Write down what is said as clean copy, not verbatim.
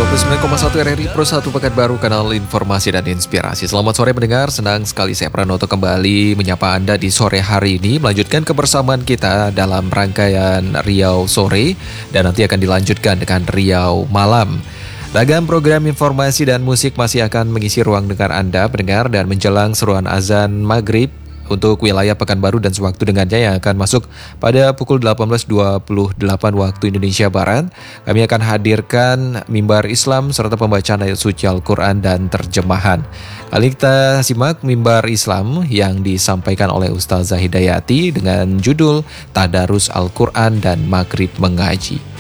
99,1 RRI Pro 1 Pekanbaru, kanal informasi dan inspirasi. Selamat sore pendengar, senang sekali saya Pranoto kembali menyapa Anda di sore hari ini, melanjutkan kebersamaan kita dalam rangkaian Riau Sore dan nanti akan dilanjutkan dengan Riau Malam. Ragam program informasi dan musik masih akan mengisi ruang dengar Anda pendengar, dan menjelang seruan azan maghrib untuk wilayah Pekanbaru dan sewaktu dengannya yang akan masuk pada pukul 18.28 waktu Indonesia Barat, kami akan hadirkan mimbar Islam serta pembacaan ayat suci Al-Quran dan terjemahan. Kali kita simak mimbar Islam yang disampaikan oleh Ustazah Hidayati dengan judul Tadarus Al-Quran dan Maghrib Mengaji.